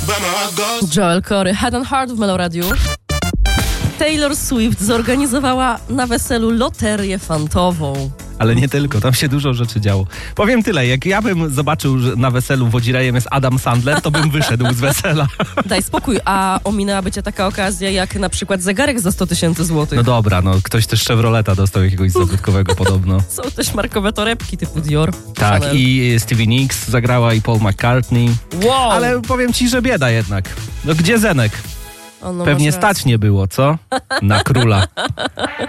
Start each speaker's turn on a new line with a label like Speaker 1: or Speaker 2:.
Speaker 1: Joel Corey, Head and Heart w Meloradiu. Taylor Swift zorganizowała na weselu loterię fantową.
Speaker 2: Ale nie tylko, tam się dużo rzeczy działo. Powiem tyle, jak ja bym zobaczył, że na weselu wodzirejem jest Adam Sandler, to bym wyszedł z wesela.
Speaker 1: Daj spokój, a ominęłaby cię taka okazja jak na przykład zegarek za 100 000 złotych.
Speaker 2: No dobra, no ktoś też Chevroleta dostał jakiegoś zabytkowego podobno.
Speaker 1: Są też markowe torebki typu Dior.
Speaker 2: Tak,
Speaker 1: Chanel.
Speaker 2: i Stevie Nicks zagrała i Paul McCartney.
Speaker 1: Wow!
Speaker 2: Ale powiem ci, że bieda jednak. No gdzie Zenek?
Speaker 1: O, no
Speaker 2: Pewnie
Speaker 1: masz rację.
Speaker 2: stać nie było, co? Na króla.